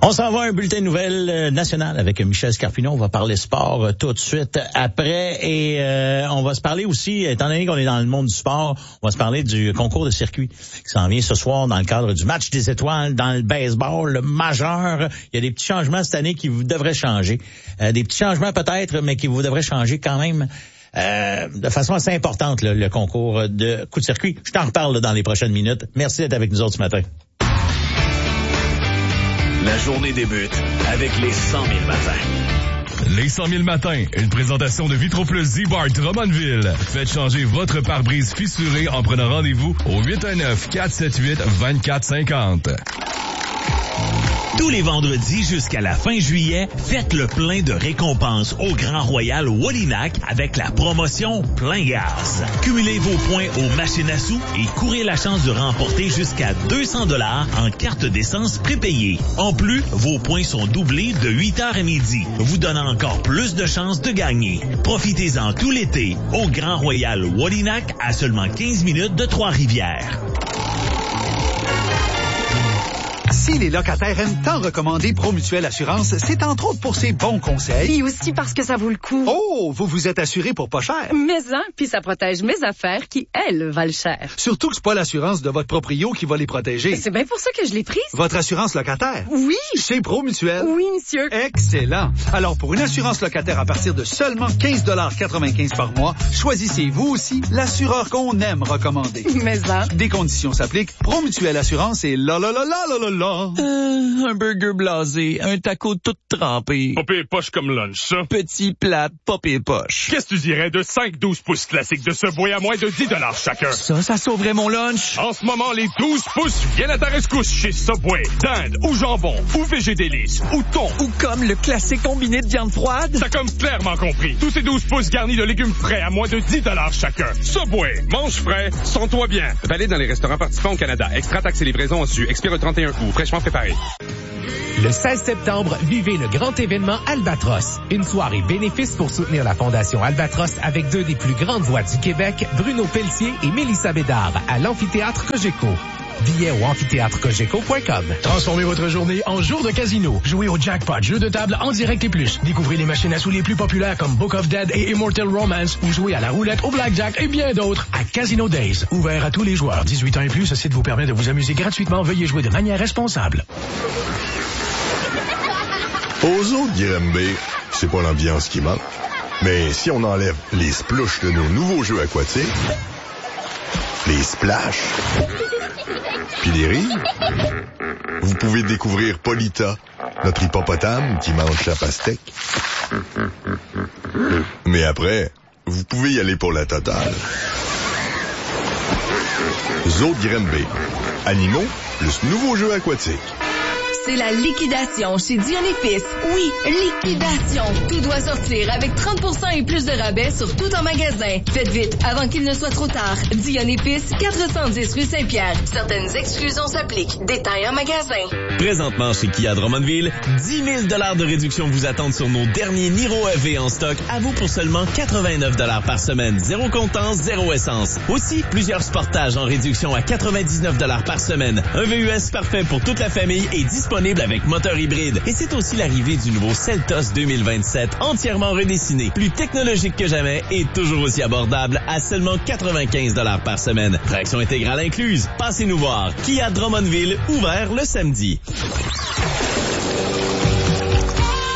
On s'en va à un bulletin de nouvelles national avec Michel Scarpino. On va parler sport tout de suite après. Et on va se parler aussi, étant donné qu'on est dans le monde du sport, on va se parler du concours de circuit qui s'en vient ce soir dans le cadre du match des étoiles dans le baseball, le majeur. Il y a des petits changements cette année qui vous devraient changer. Des petits changements peut-être, mais qui vous devraient changer quand même de façon assez importante, le concours de coup de circuit. Je t'en reparle dans les prochaines minutes. Merci d'être avec nous autres ce matin. La journée débute avec les 100 000 matins. Les 100 000 matins, une présentation de Vitroplus Z-Bar Drummondville. Faites changer votre pare-brise fissuré en prenant rendez-vous au 819-478-2450. Tous les vendredis jusqu'à la fin juillet, faites le plein de récompenses au Grand Royal Wallinac avec la promotion Plein Gaz. Cumulez vos points aux machines à sous et courez la chance de remporter jusqu'à 200 $ en carte d'essence prépayée. En plus, vos points sont doublés de 8h à midi, vous donnant encore plus de chances de gagner. Profitez-en tout l'été au Grand Royal Wallinac à seulement 15 minutes de Trois-Rivières. Si les locataires aiment tant recommander Promutuelle Assurance, c'est entre autres pour ses bons conseils. Puis aussi parce que ça vaut le coup. Oh, vous vous êtes assuré pour pas cher. Mais puis ça protège mes affaires qui, elles, valent cher. Surtout que c'est pas l'assurance de votre proprio qui va les protéger. C'est bien pour ça que je l'ai prise. Votre assurance locataire? Oui. Chez Promutuelle? Oui, monsieur. Excellent. Alors, pour une assurance locataire à partir de seulement 15,95 $ par mois, choisissez vous aussi l'assureur qu'on aime recommander. Mais Des conditions s'appliquent. Promutuelle Assurance et la. Un burger blasé, un taco tout trempé. Pas pire poche comme lunch, ça. Petit plat, pas pire poche. Qu'est-ce que tu dirais de 5-12 pouces classiques de Subway à moins de 10 $ chacun? Ça sauverait mon lunch. En ce moment, les 12 pouces viennent à ta rescousse chez Subway. Dinde, ou jambon, ou végé délice, ou thon. Ou comme le classique combiné de viande froide. T'as comme clairement compris. Tous ces 12 pouces garnis de légumes frais à moins de 10 $ chacun. Subway, mange frais, sens-toi bien. Valide dans les restaurants participants au Canada. Extra taxes et livraison en su. Expire le 31 août. Fraîchement préparé. Le 16 septembre, vivez le grand événement Albatros. Une soirée bénéfice pour soutenir la Fondation Albatros avec deux des plus grandes voix du Québec, Bruno Pelletier et Mélissa Bédard, à l'amphithéâtre Cogeco. Billets au amphitheatrecogeco.com. Transformez votre journée en jour de casino. Jouez au jackpot, jeu de table en direct et plus. Découvrez les machines à sous les plus populaires comme Book of Dead et Immortal Romance ou jouez à la roulette, au blackjack et bien d'autres à Casino Days. Ouvert à tous les joueurs. 18 ans et plus, ce site vous permet de vous amuser gratuitement. Veuillez jouer de manière responsable. Aux autres Granby, c'est pas l'ambiance qui manque. Mais si on enlève les splouches de nos nouveaux jeux aquatiques, les splash, puis les rires, vous pouvez découvrir Polita, notre hippopotame qui mange sa pastèque. Mais après, vous pouvez y aller pour la totale. Zoo de Granby. Animaux plus nouveaux jeux aquatiques. C'est la liquidation chez Dion & Fils. Oui, liquidation. Tout doit sortir avec 30% et plus de rabais sur tout en magasin. Faites vite avant qu'il ne soit trop tard. Dion & Fils, 410 rue Saint-Pierre. Certaines exclusions s'appliquent. Détails en magasin. Présentement chez Kia Drummondville, 10 000 $ de réduction vous attendent sur nos derniers Niro EV en stock. À vous pour seulement 89 $ par semaine. Zéro comptant, zéro essence. Aussi, plusieurs sportages en réduction à 99 $ par semaine. Un VUS parfait pour toute la famille et disponible avec moteur hybride. Et c'est aussi l'arrivée du nouveau Seltos 2027, entièrement redessiné, plus technologique que jamais et toujours aussi abordable à seulement 95 $ par semaine. Traction intégrale incluse. Passez nous voir. Kia Drummondville, ouvert le samedi.